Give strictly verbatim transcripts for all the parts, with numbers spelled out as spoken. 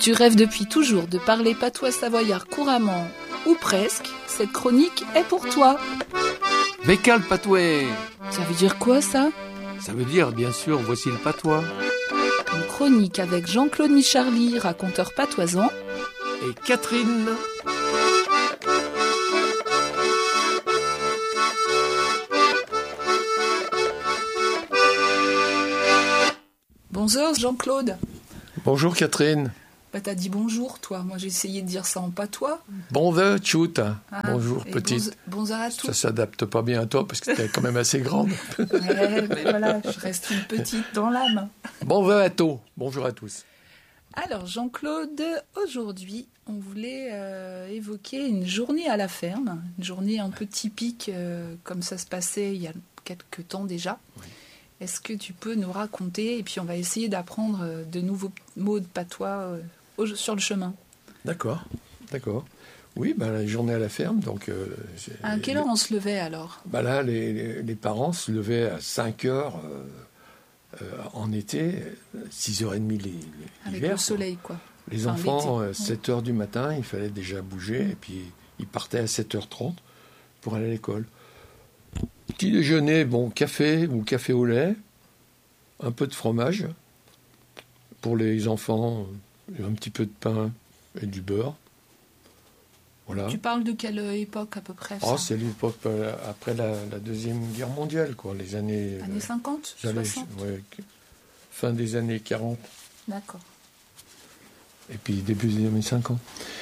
tu rêves depuis toujours de parler patois savoyard couramment, ou presque, cette chronique est pour toi. Bécal patoué. Ça veut dire quoi, ça? Ça veut dire, bien sûr, voici le patois. Une chronique avec Jean-Claude Micharly, raconteur patoisant. Et Catherine. Bonjour Jean-Claude. Bonjour Catherine. Bah t'as dit bonjour toi, moi j'ai essayé de dire ça en patois. Bonjour tchout. Ah, bonjour petite. Bonjour bonjour à tous. Ça s'adapte pas bien à toi parce que t'es quand même assez grande. Ouais, mais voilà, je reste une petite dans l'âme. Bonjour à tous. Bonjour à tous. Alors Jean-Claude, aujourd'hui on voulait euh, évoquer une journée à la ferme, une journée un peu typique euh, comme ça se passait il y a quelques temps déjà. Oui. Est-ce que tu peux nous raconter, et puis on va essayer d'apprendre de nouveaux mots de patois euh, au, sur le chemin. D'accord, d'accord. Oui, ben, la journée à la ferme, donc... Euh, à quelle heure on se levait alors? Ben là, les, les, les parents se levaient à cinq heures euh, euh, en été, six heures trente l'hiver. Avec le soleil, quoi. Les enfin, enfants, euh, sept heures du matin, il fallait déjà bouger, et puis ils partaient à sept heures trente pour aller à l'école. Petit déjeuner, bon, café ou café au lait, un peu de fromage. Pour les enfants, un petit peu de pain et du beurre. Voilà. Tu parles de quelle époque à peu près? Oh, c'est l'époque euh, après la, la Deuxième Guerre mondiale, quoi, les années... Années cinquante, euh, soixante ouais, fin des années quarante. D'accord. Et puis début des années cinquante.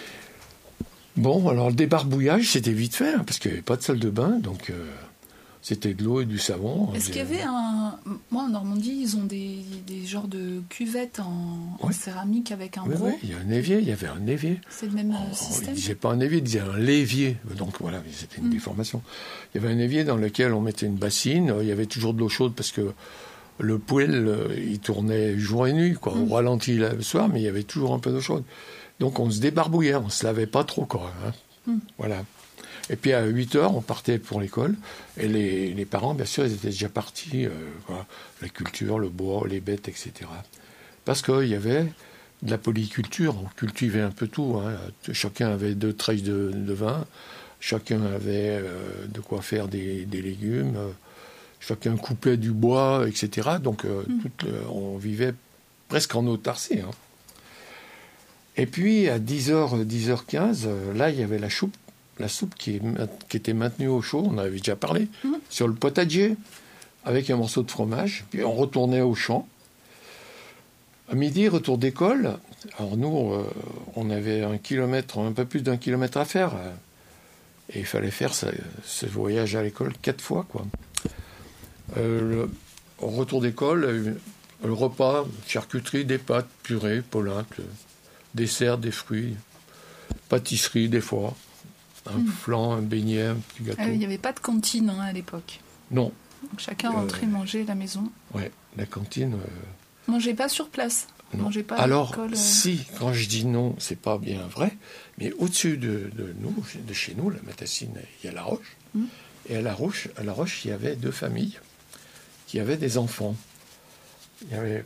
Bon, alors le débarbouillage, c'était vite fait, hein, parce qu'il n'y avait pas de salle de bain, donc... Euh, C'était de l'eau et du savon. Est-ce qu'il y avait un... Moi, en Normandie, ils ont des, des genres de cuvettes en, oui. en céramique avec un oui, gros... Oui, il y a un évier, il y avait un évier. C'est le même oh, système? Il ne disait pas un évier, il disait un lévier. Donc voilà, c'était une mm. déformation. Il y avait un évier dans lequel on mettait une bassine. Il y avait toujours de l'eau chaude parce que le poêle, il tournait jour et nuit, quoi. Mm. On ralentit le soir, mais il y avait toujours un peu d'eau chaude. Donc on se débarbouillait, on ne se lavait pas trop, quoi. Hein. Mm. Voilà. Et puis à huit heures, on partait pour l'école. Et les, les parents, bien sûr, ils étaient déjà partis. Euh, voilà, la culture, le bois, les bêtes, et cetera. Parce qu'il y avait de la polyculture. On cultivait un peu tout. Hein. Chacun avait deux treilles de, de vin. Chacun avait euh, de quoi faire des, des légumes. Chacun coupait du bois, et cetera. Donc euh, mmh. tout, euh, on vivait presque en autarcie. Hein. Et puis à dix heures, dix heures quinze, là, il y avait la choupe. La soupe qui, est, qui était maintenue au chaud, on en avait déjà parlé, mmh. sur le potager, avec un morceau de fromage. Puis on retournait au champ. À midi, retour d'école. Alors nous, euh, on avait un kilomètre, un peu plus d'un kilomètre à faire. Euh, et il fallait faire ça, ce voyage à l'école quatre fois, quoi. Euh, le, au retour d'école, le repas, charcuterie, des pâtes, purée, polenta, dessert, des fruits, pâtisserie, des fois. Un mmh. flan, un beignet, un petit gâteau. Ah oui, il n'y avait pas de cantine hein, à l'époque. Non. Donc chacun rentrait euh, manger à la maison. Oui, la cantine... Euh... Mangeait pas sur place. Non. Mangeait pas Alors, à l'école, euh... si, quand je dis non, c'est pas bien vrai, mais au-dessus de, de nous, de chez nous, la Métassine, il y a la Roche. Mmh. Et à la Roche, à la Roche, il y avait deux familles qui avaient des enfants. Il y avait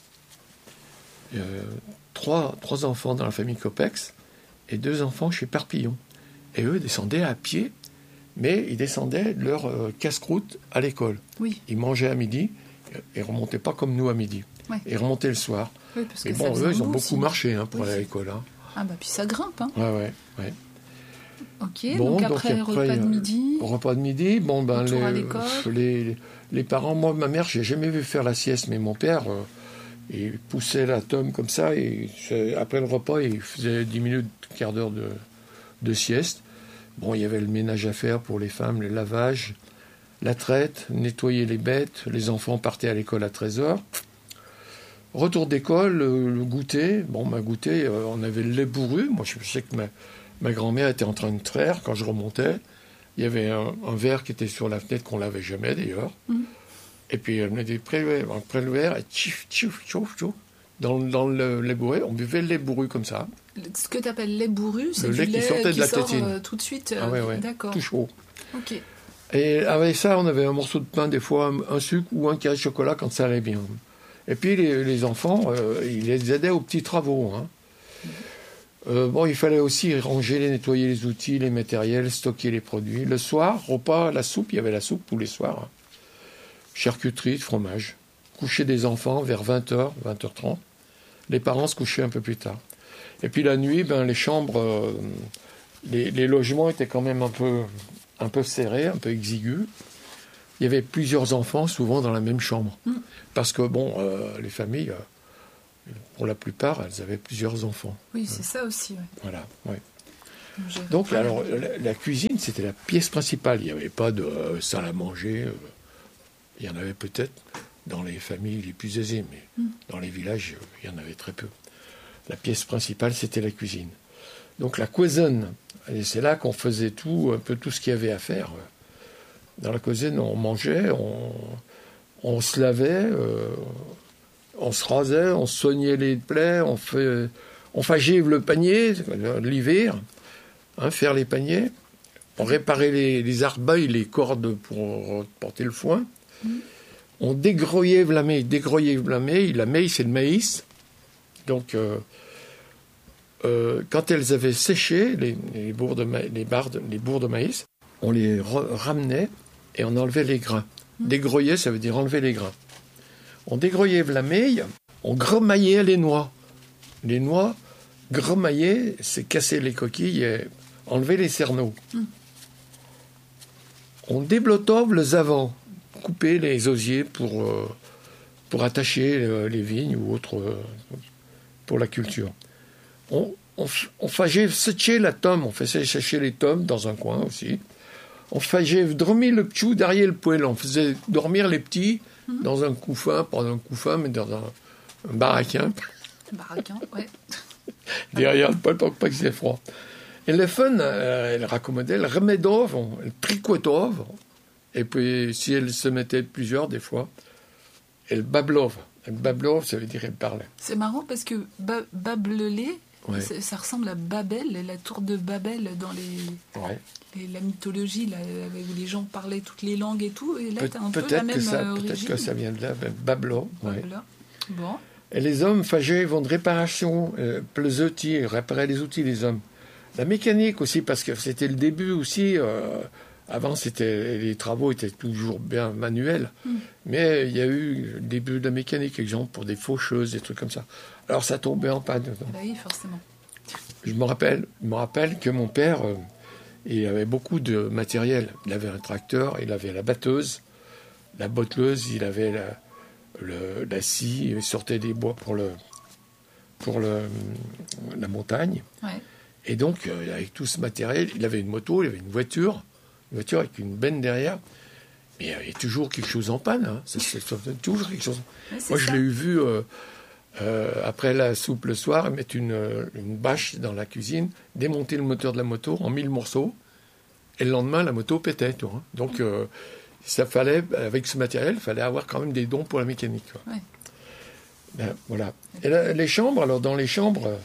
euh, trois, trois enfants dans la famille Copex et deux enfants chez Parpillon. Et eux descendaient à pied, mais ils descendaient de leur euh, casse-croûte à l'école. Oui. Ils mangeaient à midi et ne remontaient pas comme nous à midi. Ouais. Ils remontaient le soir. Oui, parce que et bon, eux, ils ont beaucoup aussi. marché hein, pour oui. aller à l'école. Hein. Ah bah puis ça grimpe. Hein. Ouais, ouais, ouais. Ok, bon, donc après, donc après repas de midi. Euh, repas de midi, bon, ben, les, à l'école. Les, les parents, moi, ma mère, j'ai jamais vu faire la sieste, mais mon père, euh, il poussait la tome comme ça, et après le repas, il faisait dix minutes, un quart d'heure de, de sieste. Bon, il y avait le ménage à faire pour les femmes, le lavage, la traite, nettoyer les bêtes. Les enfants partaient à l'école à treize heures. Retour d'école, le, le goûter. Bon, ma goûter, euh, on avait le lait bourru. Moi, je sais que ma, ma grand-mère était en train de traire quand je remontais. Il y avait un, un verre qui était sur la fenêtre qu'on ne lavait jamais, d'ailleurs. Mmh. Et puis, elle me dit, après le verre, et tchif, tchif, tchouf, tchouf. Dans, dans le lait bourré, on buvait le lait bourru comme ça. Ce que tu appelles lait bourru, c'est le du lait lait qui sortait qui de la sort tétine. Euh, tout de suite. Euh, ah ouais, ouais. D'accord. Tout chaud. Ok. Et avec ça, on avait un morceau de pain, des fois un, un sucre ou un carré de chocolat quand ça allait bien. Et puis les, les enfants, euh, ils les aidaient aux petits travaux. Hein. Euh, bon, il fallait aussi ranger, les, nettoyer les outils, les matériels, stocker les produits. Le soir, repas, la soupe, il y avait la soupe tous les soirs. Hein. Charcuterie, fromage. Coucher des enfants vers vingt heures, vingt heures trente. Les parents se couchaient un peu plus tard. Et puis la nuit, ben, les chambres, euh, les, les logements étaient quand même un peu, un peu serrés, un peu exigus. Il y avait plusieurs enfants, souvent dans la même chambre. Mmh. Parce que, bon, euh, les familles, euh, pour la plupart, elles avaient plusieurs enfants. Oui, c'est ouais. ça aussi. Ouais. Voilà, oui. Donc, alors, la, la cuisine, c'était la pièce principale. Il n'y avait pas de euh, salle à manger. Euh, il y en avait peut-être dans les familles les plus aisées, mais mmh. dans les villages, il y en avait très peu. La pièce principale, c'était la cuisine. Donc, la cuisine, et c'est là qu'on faisait tout, un peu tout ce qu'il y avait à faire. Dans la cuisine, on mangeait, on, on se lavait, euh, on se rasait, on soignait les plaies, on fait, on fagive le panier, l'hiver, hein, faire les paniers, on réparait les, les arbeilles, les cordes pour porter le foin. Mmh. On dégroyait la maille, dégroyait la maille. La maille, c'est le maïs. Donc, euh, euh, quand elles avaient séché, les, les, bourres de ma- les, barres de, les bourres de maïs, on les re- ramenait et on enlevait les grains. Mmh. Dégroyer, ça veut dire enlever les grains. On dégroyait la maille, on gremaillait les noix. Les noix, gremailler, c'est casser les coquilles et enlever les cerneaux. Mmh. On déblotove les avants, couper les osiers pour, euh, pour attacher euh, les vignes ou autres euh, pour la culture. On, on, on faisait sécher la tome, on faisait sécher les tomes dans un coin aussi. On faisait dormir le petit derrière le poêle, on faisait dormir les petits mmh. dans un couffin, pas dans un couffin, mais dans un, un baraquin. Un baraquin, ouais. Derrière le poêle pour pas qu'il fasse froid. Et les fun, euh, elle raccommodait, elle remettait, elle tricotait. Et puis, si elle se mettait plusieurs, des fois, elle bablove. Elle bablove, ça veut dire qu'elle parlait. C'est marrant parce que ba- bablelé, ouais. ça, ça ressemble à Babel, la tour de Babel dans les, ouais. les, la mythologie, là, où les gens parlaient toutes les langues et tout. Et là, Pe- t'as un peu la même ça, origine. Peut-être que ça vient de là, bablo. Ouais. Bon. Et les hommes faisaient, vont de réparation, euh, les outils, réparer les outils, les hommes. La mécanique aussi, parce que c'était le début aussi... Euh, Avant, c'était, les travaux étaient toujours bien manuels, mmh. mais il y a eu le début de la mécanique, exemple, pour des faucheuses, des trucs comme ça. Alors, ça tombait en panne. Bah oui, forcément. Je me rappelle, je me rappelle que mon père, euh, il avait beaucoup de matériel. Il avait un tracteur, il avait la batteuse, la botteleuse, il avait la, le, la scie, il sortait des bois pour, le, pour le, la montagne. Ouais. Et donc, euh, avec tout ce matériel, il avait une moto, il avait une voiture, une voiture avec une benne derrière, mais il y avait toujours quelque chose en panne. Hein. C'est, c'est, c'est toujours quelque chose. Ouais, Moi, ça. je l'ai eu vu euh, euh, après la soupe le soir, mettre une, une bâche dans la cuisine, démonter le moteur de la moto en mille morceaux, et le lendemain, la moto pétait. Tout, hein. Donc, euh, ça fallait, avec ce matériel, il fallait avoir quand même des dons pour la mécanique. Quoi. Ouais. Ben, voilà. Et là, les chambres, alors dans les chambres...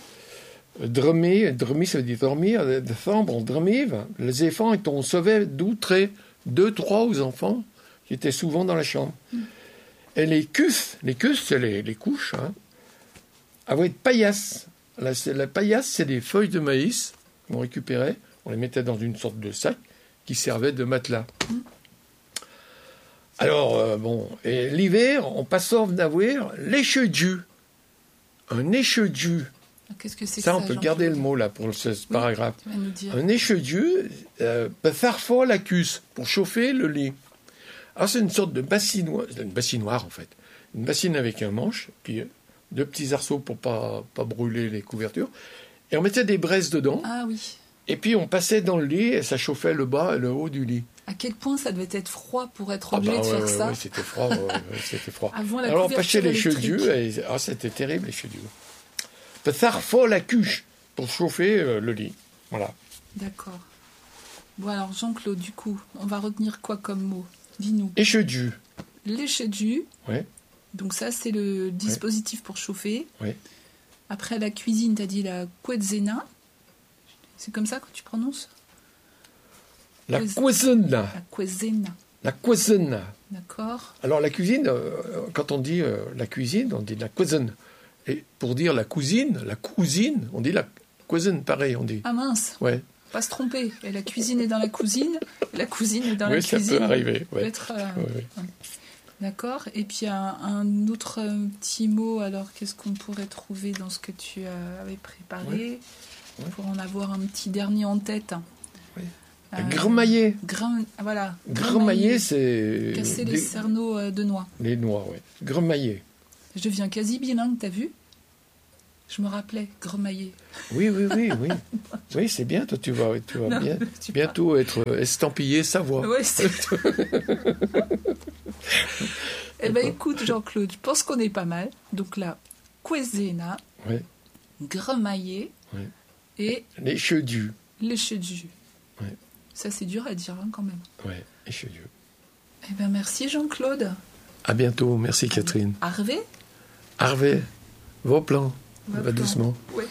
Dormir, dormir, ça veut dire dormir, de chambre, on dormait. Les enfants, on sauvait d'outrer deux, trois aux enfants qui étaient souvent dans la chambre. Mm. Et les cusses, les cusses, c'est les, les couches, hein, avaient de paillasse. La, la paillasse, c'est des feuilles de maïs qu'on récupérait, on les mettait dans une sorte de sac qui servait de matelas. Mm. Alors, euh, bon, et l'hiver, on passait d'avoir l'écheux-du. Un écheux-du. Qu'est-ce que c'est ça, que on ça, peut Jean garder le mot là pour ce, ce oui, paragraphe. Dire. Un écheux-dieu euh, peut faire fort la cuisse pour chauffer le lit. Alors c'est une sorte de bassinoire, une bassinoire en fait, une bassine avec un manche, puis deux petits arceaux pour pas pas brûler les couvertures, et on mettait des braises dedans. Ah oui. Et puis on passait dans le lit et ça chauffait le bas et le haut du lit. À quel point ça devait être froid pour être obligé ah bah, de ouais, faire ouais, ça. Ouais, c'était froid, ouais, ouais, c'était froid. Avant la Alors on passait les électrique. cheux-dieu, et ah, c'était terrible les cheux-dieu. Peut faire fort la cuche pour chauffer euh, le lit. Voilà. D'accord. Bon alors Jean-Claude, du coup, on va retenir quoi comme mot? Dis-nous. Écheux-dieu. L'écheux-dieu. Oui. Donc ça, c'est le dispositif ouais. pour chauffer. Oui. Après la cuisine, tu as dit la cuezena. C'est comme ça que tu prononces? La cuezena. La cuezena. La cuezena. D'accord. Alors la cuisine, euh, quand on dit euh, la cuisine, on dit la cuisine. Et pour dire la cousine, la cousine, on dit la cuisine, pareil, on dit. Ah mince. Ouais. Pas se tromper. Et la cuisine est dans la cousine, et la cousine est dans oui, la cuisine. Oui, ça peut arriver. Ouais. Être, euh, ouais, ouais. Ouais. D'accord. Et puis un, un autre euh, petit mot, alors qu'est-ce qu'on pourrait trouver dans ce que tu euh, avais préparé ouais. Ouais. pour en avoir un petit dernier en tête. Oui. Euh, Gremailler. Grim, voilà. Gremailler, c'est... Casser les, les cerneaux euh, de noix. Les noix, oui. Gremailler. Je deviens quasi bilingue, t'as vu ? Je me rappelais, gremailler. Oui, oui, oui, oui. Oui, c'est bien, toi, tu vas, tu vas non, bien, tu bientôt pas. être estampillé Savoie. Oui, c'est... Eh bien, écoute, Jean-Claude, je pense qu'on est pas mal. Donc là, cuisina, oui. gremailler oui. et... Les chedus. Les chedus. Oui. Ça, c'est dur à dire, hein, quand même. Oui, les chedus. Eh bien, merci, Jean-Claude. À bientôt. Merci, Catherine. Harvé Harvé, vos plans. Va plan. Doucement. Oui.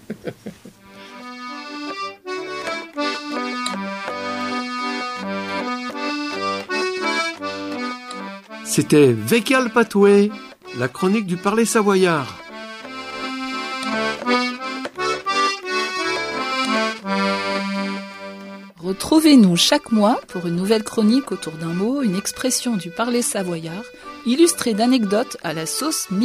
C'était Vécal Patoué, la chronique du parler savoyard. Retrouvez-nous chaque mois pour une nouvelle chronique autour d'un mot, une expression du parler savoyard, illustrée d'anecdotes à la sauce